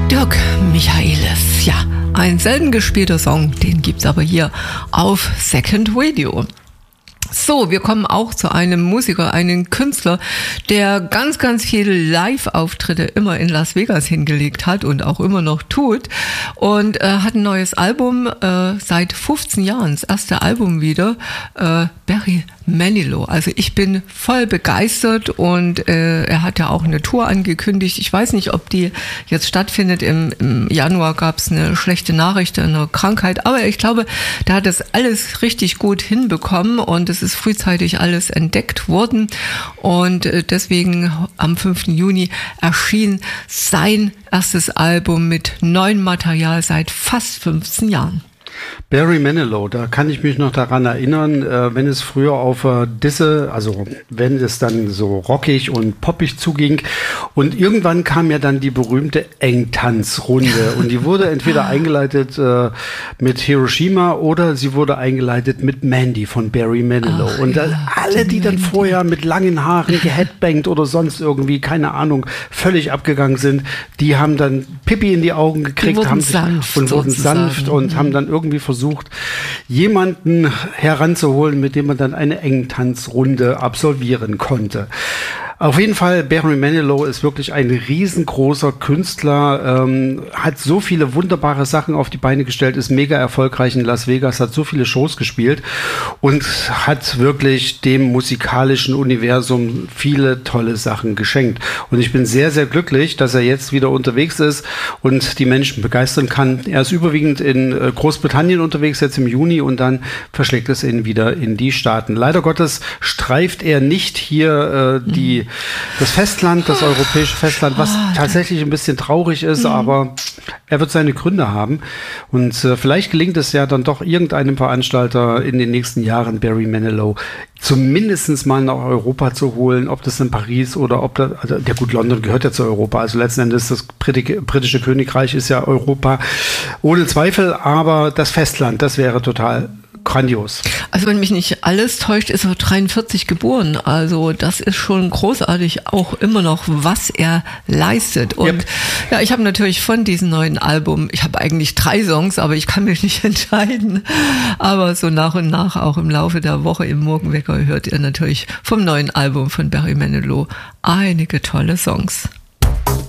Dirk Michaelis, ja, ein selten gespielter Song, den gibt's aber hier auf Second Radio. So, wir kommen auch zu einem Musiker, einem Künstler, der ganz, ganz viele Live-Auftritte immer in Las Vegas hingelegt hat und auch immer noch tut und hat ein neues Album seit 15 Jahren, das erste Album wieder, Barry Manilow. Also ich bin voll begeistert und er hat ja auch eine Tour angekündigt. Ich weiß nicht, ob die jetzt stattfindet. Im Januar gab es eine schlechte Nachricht einer Krankheit, aber ich glaube, der hat das alles richtig gut hinbekommen und es ist frühzeitig alles entdeckt worden und deswegen am 5. Juni erschien sein erstes Album mit neuem Material seit fast 15 Jahren. Barry Manilow, da kann ich mich noch daran erinnern, wenn es früher auf Disse, also wenn es dann so rockig und poppig zuging und irgendwann kam ja dann die berühmte Engtanzrunde und die wurde entweder eingeleitet mit Hiroshima oder sie wurde eingeleitet mit Mandy von Barry Manilow. Und alle, die dann vorher mit langen Haaren geheadbangt oder sonst irgendwie, keine Ahnung, völlig abgegangen sind, die haben dann Pipi in die Augen gekriegt, wurden sanft und haben dann irgendwie versucht, jemanden heranzuholen, mit dem man dann eine Engtanzrunde absolvieren konnte. Auf jeden Fall, Barry Manilow ist wirklich ein riesengroßer Künstler, hat so viele wunderbare Sachen auf die Beine gestellt, ist mega erfolgreich in Las Vegas, hat so viele Shows gespielt und hat wirklich dem musikalischen Universum viele tolle Sachen geschenkt. Und ich bin sehr, sehr glücklich, dass er jetzt wieder unterwegs ist und die Menschen begeistern kann. Er ist überwiegend in Großbritannien unterwegs, jetzt im Juni, und dann verschlägt es ihn wieder in die Staaten. Leider Gottes streift er nicht hier das Festland, das europäische Festland, was tatsächlich ein bisschen traurig ist, aber er wird seine Gründe haben. Und vielleicht gelingt es ja dann doch irgendeinem Veranstalter in den nächsten Jahren, Barry Manilow zumindest mal nach Europa zu holen, ob das in Paris oder ob das, also der gut, London gehört ja zu Europa, also letzten Endes das britische Königreich ist ja Europa, ohne Zweifel, aber das Festland, das wäre total grandios. Also wenn mich nicht alles täuscht, ist er 43 geboren. Also das ist schon großartig, auch immer noch, was er leistet. Und ja, ich habe natürlich von diesem neuen Album, ich habe eigentlich 3 Songs, aber ich kann mich nicht entscheiden. Aber so nach und nach, auch im Laufe der Woche im Morgenwecker, hört ihr natürlich vom neuen Album von Barry Manilow einige tolle Songs.